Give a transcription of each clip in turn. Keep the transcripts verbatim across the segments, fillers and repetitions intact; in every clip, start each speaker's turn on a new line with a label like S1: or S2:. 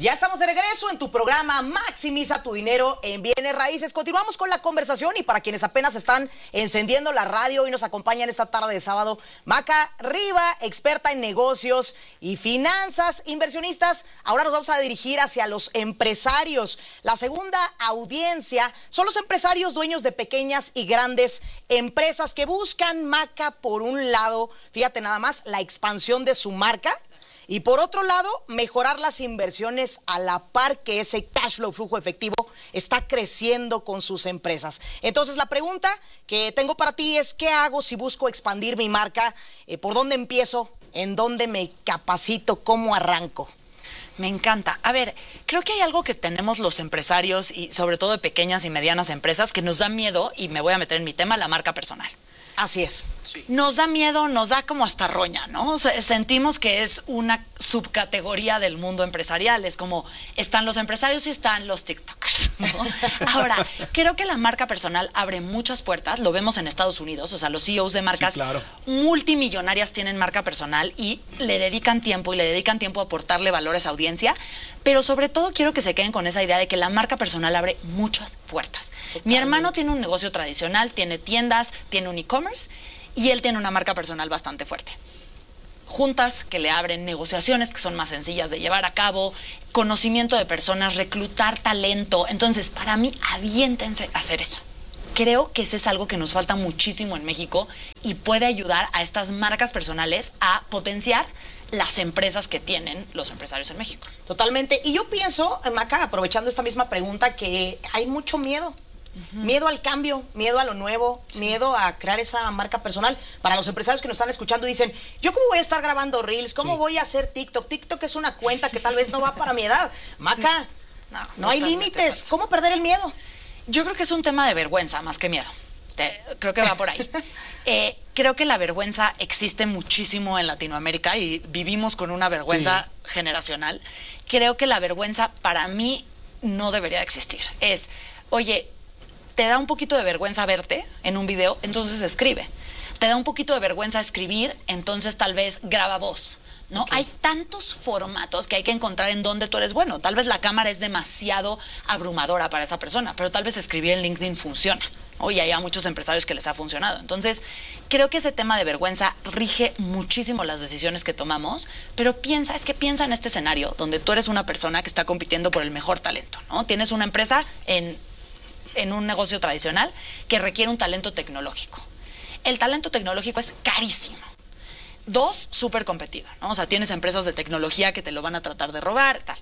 S1: Ya estamos de regreso en tu programa Maximiza tu dinero en bienes raíces. Continuamos con la conversación y para quienes apenas están encendiendo la radio y nos acompañan esta tarde de sábado, Maca Riva, experta en negocios y finanzas, inversionistas. Ahora nos vamos a dirigir hacia los empresarios. La segunda audiencia son los empresarios dueños de pequeñas y grandes empresas que buscan, Maca, por un lado, fíjate nada más, la expansión de su marca. Y por otro lado, mejorar las inversiones a la par que ese cash flow, flujo efectivo, está creciendo con sus empresas. Entonces, la pregunta que tengo para ti es, ¿qué hago si busco expandir mi marca? Eh, ¿Por dónde empiezo? ¿En dónde me capacito? ¿Cómo arranco?
S2: Me encanta. A ver, creo que hay algo que tenemos los empresarios y sobre todo de pequeñas y medianas empresas que nos da miedo, y me voy a meter en mi tema, la marca personal.
S1: Así es.
S2: Sí. Nos da miedo, nos da como hasta roña, ¿no? O sea, sentimos que es una subcategoría del mundo empresarial. Es como, están los empresarios y están los TikTokers, ¿no? Ahora, creo que la marca personal abre muchas puertas. Lo vemos en Estados Unidos. O sea, los C E Os de marcas sí, claro. multimillonarias tienen marca personal y le dedican tiempo y le dedican tiempo a aportarle valor a esa audiencia. Pero sobre todo quiero que se queden con esa idea de que la marca personal abre muchas puertas. Totalmente. Mi hermano tiene un negocio tradicional, tiene tiendas, tiene un e-commerce y él tiene una marca personal bastante fuerte. Juntas que le abren negociaciones que son más sencillas de llevar a cabo, conocimiento de personas, reclutar talento. Entonces, para mí, aviéntense a hacer eso. Creo que ese es algo que nos falta muchísimo en México y puede ayudar a estas marcas personales a potenciar las empresas que tienen los empresarios en México.
S1: Totalmente. Y yo pienso, Maca, aprovechando esta misma pregunta, que hay mucho miedo. Uh-huh. Miedo al cambio, miedo a lo nuevo, sí. miedo a crear esa marca personal. Para los empresarios que nos están escuchando dicen, ¿yo cómo voy a estar grabando Reels? ¿Cómo sí. voy a hacer TikTok? TikTok es una cuenta que tal vez no va para mi edad. Maca, no, no hay límites. ¿Cómo perder el miedo?
S2: Yo creo que es un tema de vergüenza más que miedo. Te, creo que va por ahí. eh, creo que la vergüenza existe muchísimo en Latinoamérica y vivimos con una vergüenza sí. generacional. Creo que la vergüenza para mí no debería existir. Es, oye, te da un poquito de vergüenza verte en un video, entonces escribe. Te da un poquito de vergüenza escribir, entonces tal vez graba voz. ¿No? Okay. Hay tantos formatos que hay que encontrar en donde tú eres bueno. Tal vez la cámara es demasiado abrumadora para esa persona, pero tal vez escribir en LinkedIn funciona. ¿No? Y hay a muchos empresarios que les ha funcionado. Entonces, creo que ese tema de vergüenza rige muchísimo las decisiones que tomamos, pero piensa, es que piensa en este escenario donde tú eres una persona que está compitiendo por el mejor talento, ¿no? Tienes una empresa en, en un negocio tradicional que requiere un talento tecnológico. El talento tecnológico es carísimo. Dos, súper competido, ¿no? O sea, tienes empresas de tecnología que te lo van a tratar de robar, tal.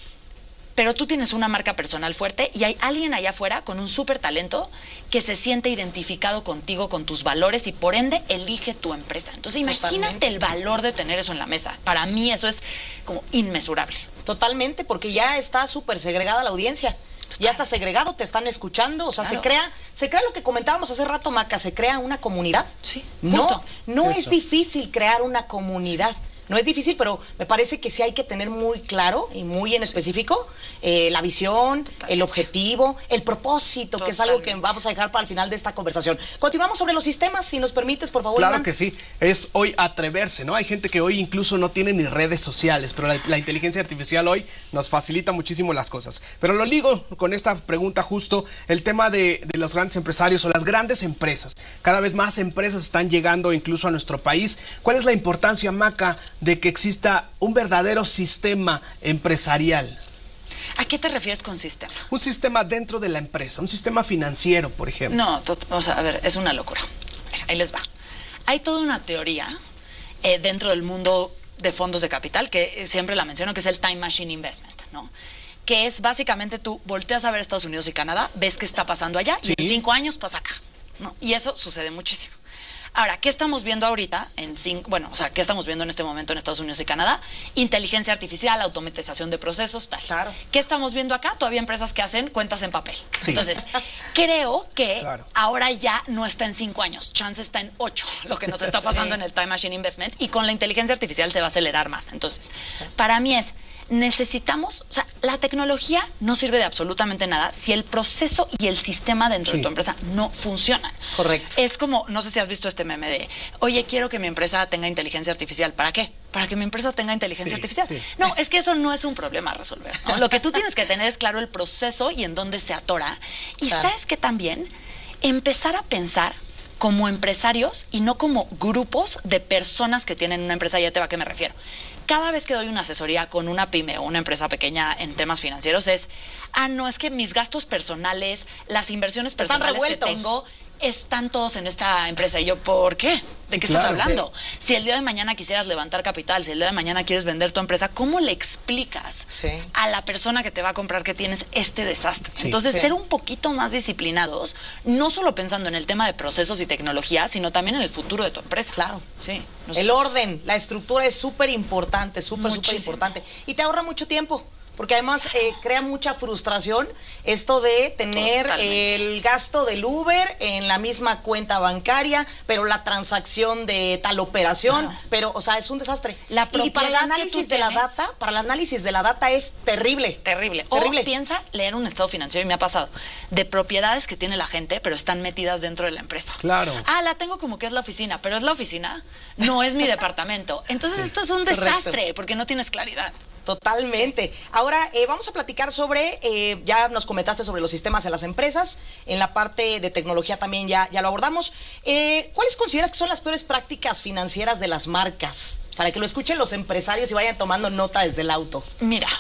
S2: Pero tú tienes una marca personal fuerte y hay alguien allá afuera con un súper talento que se siente identificado contigo, con tus valores y por ende elige tu empresa. Entonces, imagínate Totalmente. El valor de tener eso en la mesa. Para mí eso es como inmesurable.
S1: Totalmente, porque ya está súper segregada la audiencia. Total. Ya está segregado, te están escuchando, o sea, claro. se crea, se crea lo que comentábamos hace rato, Maca, se crea una comunidad.
S2: Sí,
S1: justo. No, no es difícil crear una comunidad. Sí. No es difícil, pero me parece que sí hay que tener muy claro y muy en específico eh, la visión, Totalmente. El objetivo, el propósito, Totalmente. Que es algo que vamos a dejar para el final de esta conversación. Continuamos sobre los sistemas, si nos permites, por favor,
S3: Claro
S1: Iván.
S3: que sí, es hoy atreverse, ¿no? Hay gente que hoy incluso no tiene ni redes sociales, pero la, la inteligencia artificial hoy nos facilita muchísimo las cosas. Pero lo ligo con esta pregunta justo, el tema de, de los grandes empresarios o las grandes empresas. Cada vez más empresas están llegando incluso a nuestro país. ¿Cuál es la importancia, Maca, de que exista un verdadero sistema empresarial?
S2: ¿A qué te refieres con sistema?
S3: Un sistema dentro de la empresa, un sistema financiero, por ejemplo.
S2: No, o sea, a ver, es una locura. A ver, ahí les va. Hay toda una teoría eh, dentro del mundo de fondos de capital, que siempre la menciono, que es el Time Machine Investment, ¿no? Que es básicamente tú volteas a ver Estados Unidos y Canadá, ves qué está pasando allá, ¿sí? Y en cinco años pasa acá, ¿no? Y eso sucede muchísimo. Ahora, ¿qué estamos viendo ahorita? En cinco, bueno, o sea, ¿qué estamos viendo en este momento en Estados Unidos y Canadá? Inteligencia artificial, automatización de procesos, tal.
S1: Claro.
S2: ¿Qué estamos viendo acá? Todavía empresas que hacen cuentas en papel. Sí. Entonces, creo que claro. ahora ya no está en cinco años, chance está en ocho, lo que nos está pasando sí. en el Time Machine Investment, y con la inteligencia artificial se va a acelerar más. Entonces, sí. para mí es, necesitamos, o sea, la tecnología no sirve de absolutamente nada si el proceso y el sistema dentro sí. de tu empresa no funcionan.
S1: Correcto.
S2: Es como, no sé si has visto este meme de, oye, quiero que mi empresa tenga inteligencia artificial. ¿Para qué? Para que mi empresa tenga inteligencia sí, artificial. Sí. No, es que eso no es un problema a resolver, ¿no? Lo que tú tienes que tener es claro el proceso y en dónde se atora. Y claro. ¿sabes qué también? Empezar a pensar como empresarios y no como grupos de personas que tienen una empresa. Ya te va a qué me refiero. Cada vez que doy una asesoría con una pyme o una empresa pequeña en temas financieros es, ah, no, es que mis gastos personales, las inversiones personales que tengo, están todos en esta empresa. Y yo, ¿por qué? ¿De qué claro, estás hablando? Sí. Si el día de mañana quisieras levantar capital, si el día de mañana quieres vender tu empresa, ¿cómo le explicas sí. a la persona que te va a comprar que tienes este desastre? Sí, Entonces, sí. ser un poquito más disciplinados, no solo pensando en el tema de procesos y tecnología, sino también en el futuro de tu empresa.
S1: Claro.
S2: Sí.
S1: No sé. El orden, la estructura es súper importante, súper, súper importante. Y te ahorra mucho tiempo. Porque además eh, crea mucha frustración esto de tener Totalmente. el gasto del Uber en la misma cuenta bancaria, pero la transacción de tal operación, claro. pero, o sea, es un desastre.
S2: La
S1: y para el análisis de la data, para el análisis de la data es terrible.
S2: Terrible.
S1: Terrible.
S2: O piensa leer un estado financiero, y me ha pasado, de propiedades que tiene la gente, pero están metidas dentro de la empresa.
S3: Claro.
S2: Ah, la tengo como que es la oficina, pero es la oficina, no es mi departamento. Entonces sí. esto es un desastre, Correcto. porque no tienes claridad.
S1: Totalmente. Ahora eh, vamos a platicar sobre, eh, ya nos comentaste sobre los sistemas en las empresas, en la parte de tecnología también ya, ya lo abordamos. Eh, ¿Cuáles consideras que son las peores prácticas financieras de las marcas? Para que lo escuchen los empresarios y vayan tomando nota desde el auto.
S2: Mira,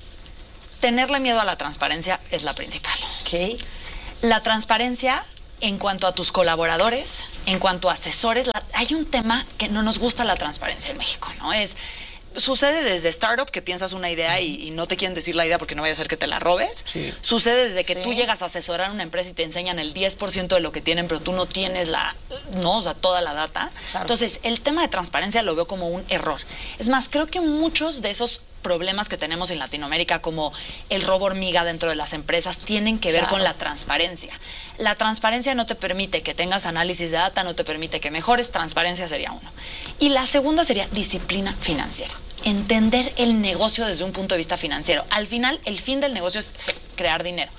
S2: tenerle miedo a la transparencia es la principal.
S1: Ok.
S2: La transparencia en cuanto a tus colaboradores, en cuanto a asesores, la, hay un tema que no nos gusta la transparencia en México, ¿no? Es... Sucede desde startup que piensas una idea y, y no te quieren decir la idea porque no vaya a ser que te la robes. Sí. Sucede desde que sí. tú llegas a asesorar a una empresa y te enseñan el diez por ciento de lo que tienen, pero tú no tienes la, no, o sea, toda la data. Claro. Entonces, el tema de transparencia lo veo como un error. Es más, creo que muchos de esos problemas que tenemos en Latinoamérica, como el robo hormiga dentro de las empresas, tienen que ver claro. con la transparencia. La transparencia no te permite que tengas análisis de data, no te permite que mejores, transparencia sería uno. Y la segunda sería disciplina financiera. Entender el negocio desde un punto de vista financiero. Al final, el fin del negocio es crear dinero.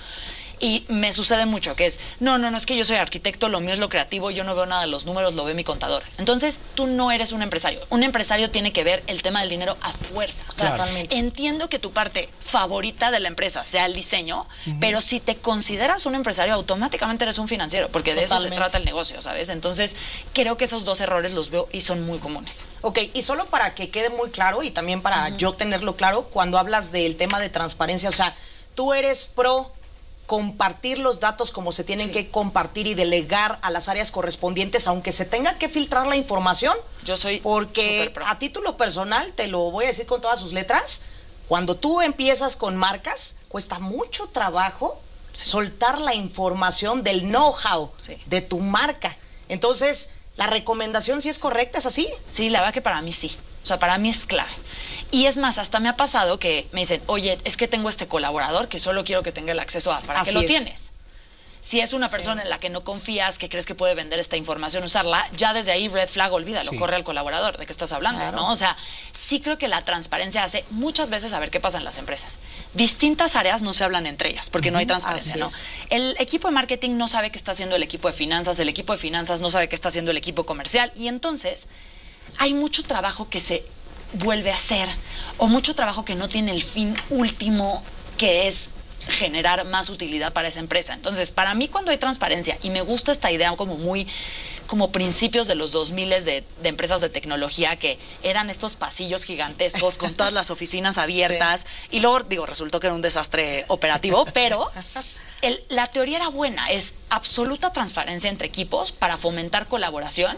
S2: Y me sucede mucho que es, no, no, no, es que yo soy arquitecto, lo mío es lo creativo, yo no veo nada de los números, lo ve mi contador. Entonces, tú no eres un empresario. Un empresario tiene que ver el tema del dinero a fuerza. O sea, claro. entiendo que tu parte favorita de la empresa sea el diseño, uh-huh. pero si te consideras un empresario, automáticamente eres un financiero, porque de Totalmente. eso se trata el negocio, ¿sabes? Entonces, creo que esos dos errores los veo y son muy comunes.
S1: Ok, y solo para que quede muy claro y también para uh-huh. yo tenerlo claro, cuando hablas del tema de transparencia, o sea, tú eres pro compartir los datos como se tienen sí. que compartir y delegar a las áreas correspondientes, aunque se tenga que filtrar la información.
S2: Yo soy
S1: porque a título personal, te lo voy a decir con todas sus letras, cuando tú empiezas con marcas, cuesta mucho trabajo sí. soltar la información del know-how sí. de tu marca. Entonces, ¿la recomendación sí es correcta? ¿Es así?
S2: Sí, la verdad que para mí sí. O sea, para mí es clave. Y es más, hasta me ha pasado que me dicen, oye, es que tengo este colaborador que solo quiero que tenga el acceso a, ¿para Así qué lo es. tienes? Si es una sí. persona en la que no confías, que crees que puede vender esta información, usarla, ya desde ahí, red flag, olvídalo, sí. corre al colaborador, ¿de qué estás hablando? Claro. ¿no? O sea, sí creo que la transparencia hace muchas veces saber qué pasa en las empresas. Distintas áreas no se hablan entre ellas, porque uh-huh. no hay transparencia, ¿no? El equipo de marketing no sabe qué está haciendo el equipo de finanzas, el equipo de finanzas no sabe qué está haciendo el equipo comercial, y entonces hay mucho trabajo que se vuelve a hacer, o mucho trabajo que no tiene el fin último, que es generar más utilidad para esa empresa. Entonces, para mí, cuando hay transparencia, y me gusta esta idea como muy, como principios de los dos mil de, de empresas de tecnología, que eran estos pasillos gigantescos con todas las oficinas abiertas, sí. y luego, digo, resultó que era un desastre operativo, pero el, la teoría era buena, es absoluta transparencia entre equipos para fomentar colaboración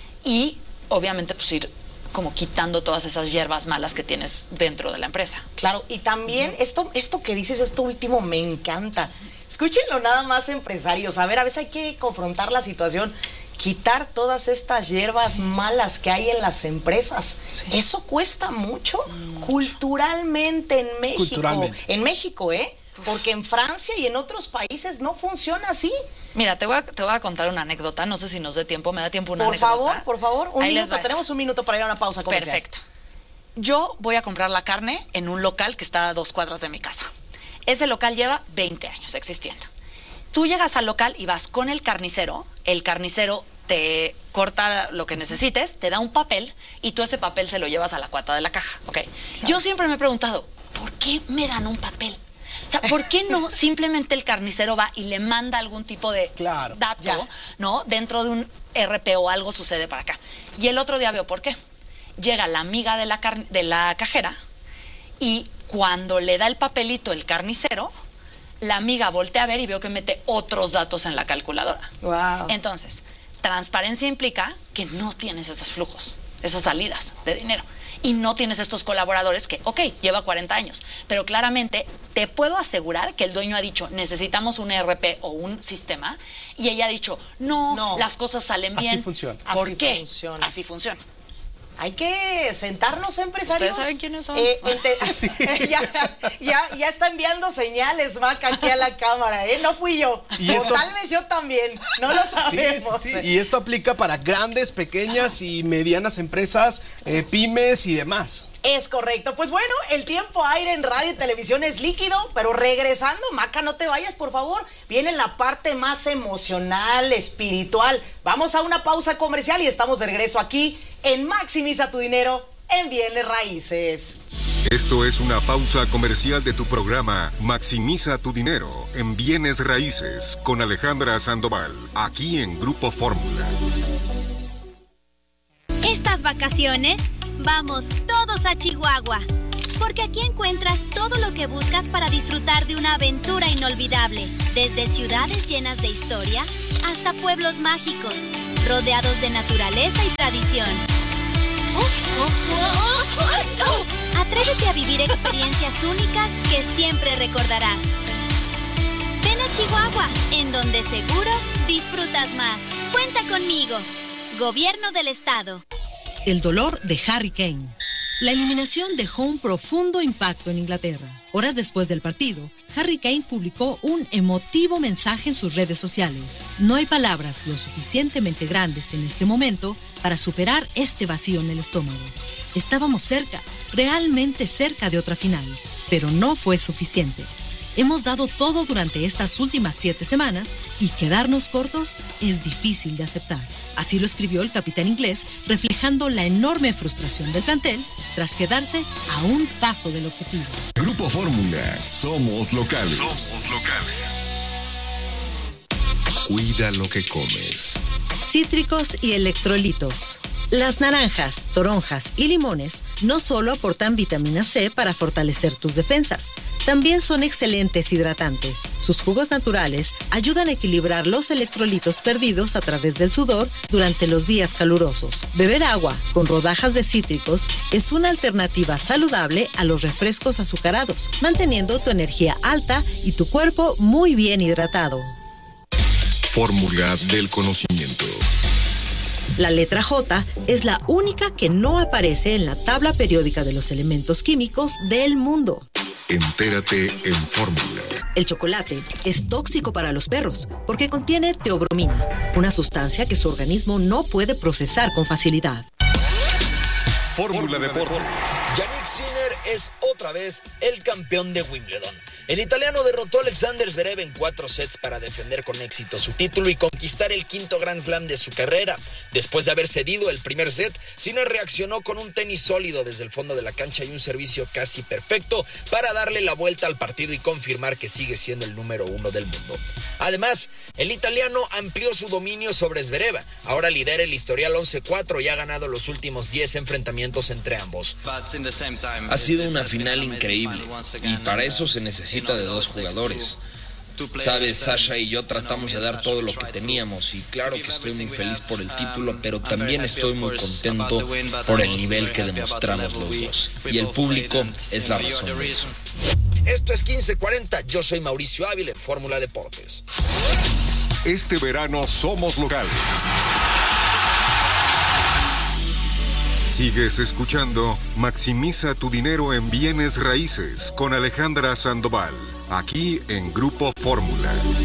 S2: y, obviamente, pues ir como quitando todas esas hierbas malas que tienes dentro de la empresa.
S1: Claro, y también uh-huh. esto, esto que dices, esto último me encanta. Escúchenlo nada más, empresarios. A ver, a veces hay que confrontar la situación, quitar todas estas hierbas sí. malas que hay en las empresas. Sí. Eso cuesta mucho, mucho culturalmente en México. Culturalmente. En México, ¿eh? Porque en Francia y en otros países no funciona así.
S2: Mira, te voy, a, te voy a contar una anécdota, no sé si nos dé tiempo, me da tiempo una
S1: por
S2: anécdota.
S1: Por favor, por favor, un Ahí minuto, tenemos un minuto para ir a una pausa comercial.
S2: Perfecto. yo voy a comprar la carne en un local que está a dos cuadras de mi casa. Ese local lleva veinte años existiendo. Tú llegas al local y vas con el carnicero, el carnicero te corta lo que necesites, te da un papel y tú ese papel se lo llevas a la cuarta de la caja, ¿ok? Claro. Yo siempre me he preguntado, ¿por qué me dan un papel? O sea, ¿por qué no simplemente el carnicero va y le manda algún tipo de claro, dato, ya. ¿no? Dentro de un R P o algo sucede para acá. Y el otro día veo por qué. Llega la amiga de la, car- de la cajera y cuando le da el papelito el carnicero, la amiga voltea a ver y veo que mete otros datos en la calculadora.
S1: Wow.
S2: Entonces, transparencia implica que no tienes esos flujos, esas salidas de dinero. Y no tienes estos colaboradores que, ok, lleva cuarenta años, pero claramente te puedo asegurar que el dueño ha dicho, necesitamos un E R P o un sistema, y ella ha dicho, no, no. las cosas salen bien.
S3: Así funciona.
S2: ¿Por
S1: Así
S2: qué?
S1: Funciona.
S2: Así funciona.
S1: Hay que sentarnos, empresarios.
S2: ¿Ustedes saben quiénes son?
S1: Eh, ente- sí. ya, ya, ya está enviando señales, Maca, aquí a la cámara, ¿eh? No fui yo.
S3: ¿Y
S1: o
S3: esto?
S1: tal vez yo también. No lo sabemos.
S3: Sí, sí, sí. Y esto aplica para grandes, pequeñas y medianas empresas, eh, pymes y demás.
S1: Es correcto. Pues bueno, el tiempo aire en radio y televisión es líquido, pero regresando, Maca, no te vayas, por favor. Viene la parte más emocional, espiritual. Vamos a una pausa comercial y estamos de regreso aquí en Maximiza tu Dinero en Bienes Raíces.
S4: Esto es una pausa comercial de tu programa Maximiza tu Dinero en Bienes Raíces con Alejandra Sandoval, aquí en Grupo Fórmula.
S5: Estas vacaciones, vamos todos a Chihuahua, porque aquí encuentras todo lo que buscas para disfrutar de una aventura inolvidable, desde ciudades llenas de historia hasta pueblos mágicos, rodeados de naturaleza y tradición. Atrévete a vivir experiencias únicas que siempre recordarás. Ven a Chihuahua, en donde seguro disfrutas más. Cuenta conmigo. Gobierno del Estado.
S6: El dolor de Harry Kane. La eliminación dejó un profundo impacto en Inglaterra. Horas después del partido, Harry Kane publicó un emotivo mensaje en sus redes sociales. No hay palabras lo suficientemente grandes en este momento para superar este vacío en el estómago. Estábamos cerca, realmente cerca de otra final, pero no fue suficiente. Hemos dado todo durante estas últimas siete semanas y quedarnos cortos es difícil de aceptar. Así lo escribió el capitán inglés, reflejando la enorme frustración del plantel tras quedarse a un paso del objetivo.
S7: Grupo Fórmula, somos locales.
S4: Somos locales. Cuida lo que comes.
S6: Cítricos y electrolitos. Las naranjas, toronjas y limones no solo aportan vitamina C para fortalecer tus defensas, también son excelentes hidratantes. Sus jugos naturales ayudan a equilibrar los electrolitos perdidos a través del sudor durante los días calurosos. Beber agua con rodajas de cítricos es una alternativa saludable a los refrescos azucarados, manteniendo tu energía alta y tu cuerpo muy bien hidratado.
S4: Fórmula del conocimiento.
S6: La letra J es la única que no aparece en la tabla periódica de los elementos químicos del mundo.
S4: Entérate en Fórmula.
S6: El chocolate es tóxico para los perros porque contiene teobromina, una sustancia que su organismo no puede procesar con facilidad.
S4: Fórmula Deportes.
S8: Yannick Sinner es otra vez el campeón de Wimbledon. El italiano derrotó a Alexander Zverev en cuatro sets para defender con éxito su título y conquistar el quinto Grand Slam de su carrera. Después de haber cedido el primer set, Sinner reaccionó con un tenis sólido desde el fondo de la cancha y un servicio casi perfecto para darle la vuelta al partido y confirmar que sigue siendo el número uno del mundo. Además, el italiano amplió su dominio sobre Zverev. Ahora lidera el historial once cuatro y ha ganado los últimos diez enfrentamientos entre ambos.
S9: Ha sido una final increíble y para eso se necesita de dos jugadores. Sabes, Sasha y yo tratamos de dar todo lo que teníamos y claro que estoy muy feliz por el título, pero también estoy muy contento por el nivel que demostramos los dos. Y el público es la razón de eso.
S8: Esto es quince cuarenta, yo soy Mauricio Ávila en Fórmula Deportes.
S4: Este verano somos locales. Sigues escuchando Maximiza tu Dinero en Bienes Raíces con Alejandra Sandoval, aquí en Grupo Fórmula.